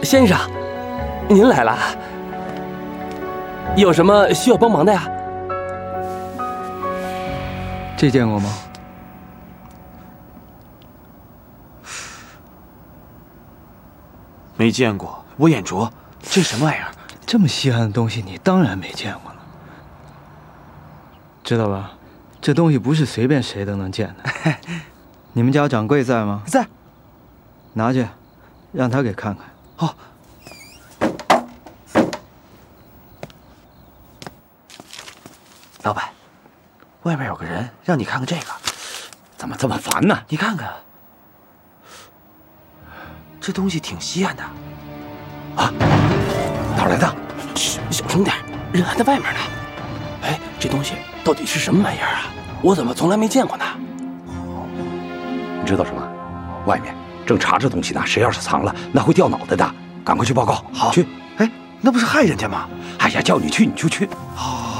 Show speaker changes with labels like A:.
A: 先生，您来了，有什么需要帮忙的呀？
B: 这见过吗？
C: 没见过，我眼拙。这什么玩意儿？
B: 这么稀罕的东西，你当然没见过了，知道吧？这东西不是随便谁都能见的。你们家掌柜在吗？
C: 在。
B: 拿去，让他给看看。
C: 好。老板，外面有个人让你看看这个。
D: 怎么这么烦呢？
C: 你看看，这东西挺稀罕的。
D: 啊，哪儿来的？
A: 嘘，小声点，人还在外面呢。哎，这东西到底是什么玩意儿啊？我怎么从来没见过呢？
D: 你知道什么？外面正查着东西呢，谁要是藏了，那会掉脑袋的。赶快去报告。
C: 好，
D: 去。
C: 哎，那不是害人家吗？
D: 哎呀，叫你去你就去。
C: 好。